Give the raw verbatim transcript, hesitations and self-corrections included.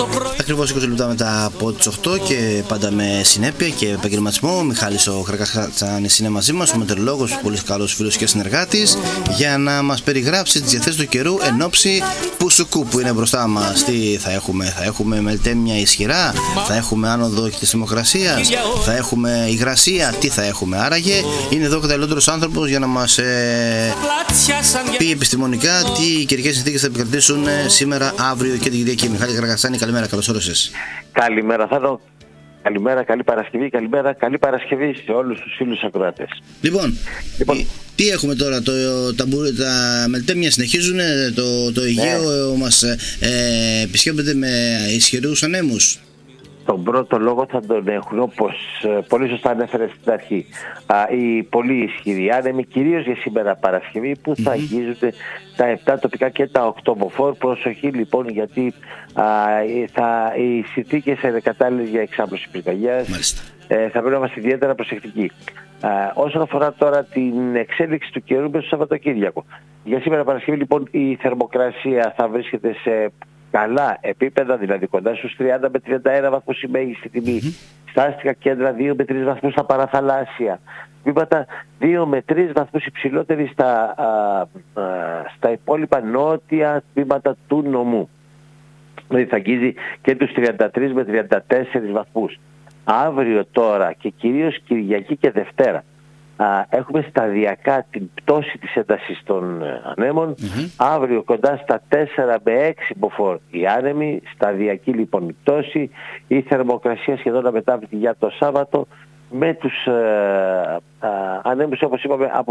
Ακριβώς είκοσι λεπτά μετά από τις οκτώ και πάντα με συνέπεια και επαγγελματισμό. Μιχάλης ο Χαρακατσάνης είναι μαζί μας, ο μετεωρολόγος, πολύ καλός φίλος και συνεργάτης, για να μας περιγράψει τις διαθέσεις του καιρού εν ώψη Πουσουκού που είναι μπροστά μας. Τι θα έχουμε, θα έχουμε μελτέμια ισχυρά, θα έχουμε άνοδο της θερμοκρασίας, θα έχουμε υγρασία, τι θα έχουμε. Άραγε είναι εδώ ο καταλληλότερος άνθρωπος για να μας ε, πει επιστημονικά τι καιρικές συνθήκες θα επικρατήσουν σήμερα, αύριο και την Κυριακή. Μιχάλη Χαρακατσάνη, καλημέρα, καλώς όρισες. Καλημέρα Θάνο, καλημέρα, καλή Παρασκευή, καλημέρα, καλή Παρασκευή σε όλους τους φίλους ακροατές. Λοιπόν, λοιπόν τι έχουμε τώρα, το, τα, τα μελτέμια συνεχίζουν, το, το Αιγαίο ναι. μας ε, επισκέπτεται με ισχυρούς ανέμους. Τον πρώτο λόγο θα τον έχουν, όπως πολύ σωστά ανέφερε στην αρχή, α, οι πολύ ισχυροί άνεμοι, κυρίως για σήμερα Παρασκευή, που θα αγγίζονται τα επτά τοπικά και τα οκτώ μποφόρ. Προσοχή λοιπόν, γιατί α, θα, οι συνθήκες είναι κατάλληλες για εξάπλωση πυρκαγιάς. Ε, θα πρέπει να είμαστε ιδιαίτερα προσεκτικοί. Α, όσον αφορά τώρα την εξέλιξη του καιρού μέσα στο Σαββατοκύριακο, για σήμερα Παρασκευή λοιπόν η θερμοκρασία θα βρίσκεται σε καλά επίπεδα, δηλαδή κοντά στους τριάντα με τριάντα ένα βαθμούς η μέγιστη τιμή. Mm-hmm. Στα άστικα κέντρα δύο με τρεις βαθμούς στα παραθαλάσσια. Βήματα δύο με τρεις βαθμούς υψηλότεροι στα, α, α, στα υπόλοιπα νότια τμήματα του νομού. Δηλαδή θα αγγίζει και τους τριάντα τρεις με τριάντα τέσσερις βαθμούς. Αύριο τώρα και κυρίως Κυριακή και Δευτέρα Α, έχουμε σταδιακά την πτώση της έντασης των ανέμων. Mm-hmm. Αύριο κοντά στα τέσσερα με έξι μποφόρ οι άνεμοι, σταδιακή λοιπόν η πτώση, η θερμοκρασία σχεδόν αμετάβλητη για το Σάββατο, με τους ε, ε, ανέμους όπως είπαμε από